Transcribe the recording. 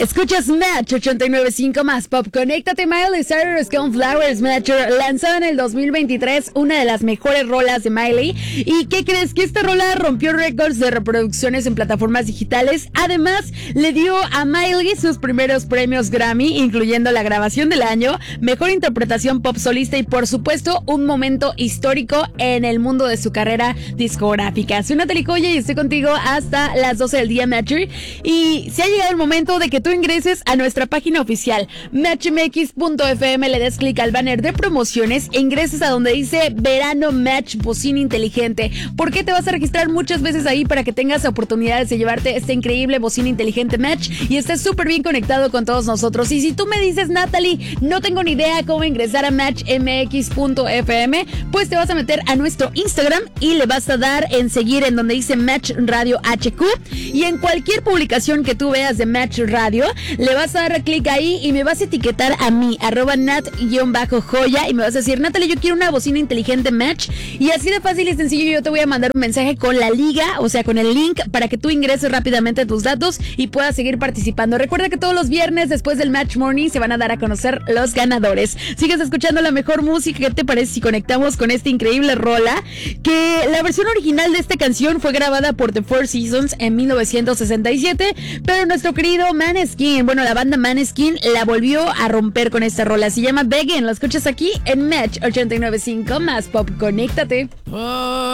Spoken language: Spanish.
Escuchas Match 89.5 más Pop. Conéctate, Miley Cyrus con Flowers Match, lanzada en el 2023, una de las mejores rolas de Miley. ¿Y qué crees? Que esta rola rompió récords de reproducciones en plataformas digitales. Además, le dio a Miley sus primeros premios Grammy, incluyendo la grabación del año, mejor interpretación pop solista y, por supuesto, un momento histórico en el mundo de su carrera discográfica. Soy Natalie Colla y estoy contigo hasta las 12 del día, Matcher. Y se ha llegado el momento de que tú ingreses a nuestra página oficial matchmx.fm, le des clic al banner de promociones e ingreses a donde dice Verano Match Bocina Inteligente. ¿Por qué te vas a registrar muchas veces ahí? Para que tengas oportunidades de llevarte esta increíble bocina inteligente Match y estés súper bien conectado con todos nosotros. Y si tú me dices, Natalie, no tengo ni idea cómo ingresar a matchmx.fm, pues te vas a meter a nuestro Instagram y le vas a dar en seguir en donde dice Match Radio HQ, y en cualquier publicación que tú veas de Match Radio, le vas a dar clic ahí y me vas a etiquetar a mí, @nat_joya, y me vas a decir, Natalie, yo quiero una bocina inteligente Match, y así de fácil y sencillo yo te voy a mandar un mensaje con la liga, o sea, con el link, para que tú ingreses rápidamente tus datos y puedas seguir participando. Recuerda que todos los viernes después del Match Morning se van a dar a conocer los ganadores. Sigues escuchando la mejor música. ¿Qué te parece si conectamos con esta increíble rola? Que la versión original de esta canción fue grabada por The Four Seasons en 1967, pero nuestro querido Maneskin, bueno, la banda Maneskin la volvió a romper con esta rola. Se llama Beggin'. La escuchas aquí en Match 89.5 más Pop. Conéctate.